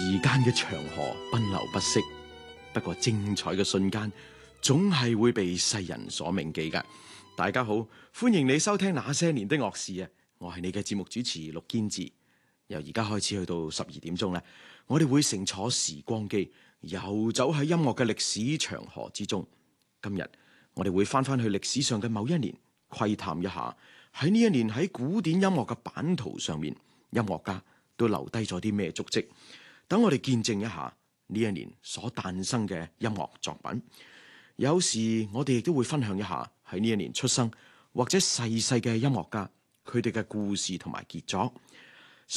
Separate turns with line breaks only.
間嘅長河奔流不息，不過精彩嘅瞬間總係會被世人所銘記㗎。大家好，歡迎你收聽那些年的樂事啊！我係你嘅節目主持陸堅志。由而家開始去到12點鐘咧，我哋會乘坐時光機，遊走喺音樂嘅歷史長河之中。今日我哋會翻去歷史上嘅某一年，窺探一下喺呢一年喺古典音樂嘅版圖上面，音樂家都留低咗啲咩足跡。等我哋見證一下呢一年所誕生嘅音樂作品。有時我哋亦都會分享一下喺呢一年出生或者逝世嘅音樂家，佢哋嘅故事同埋傑作。